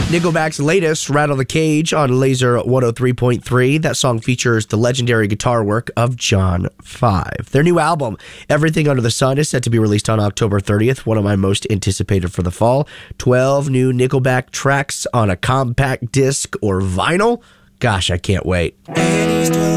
Nickelback's latest, Rattle the Cage, on Laser 103.3. That song features the legendary guitar work of John 5. Their new album, Everything Under the Sun, is set to be released on October 30th, one of my most anticipated for the fall. 12 new Nickelback tracks on a compact disc or vinyl. Gosh, I can't wait.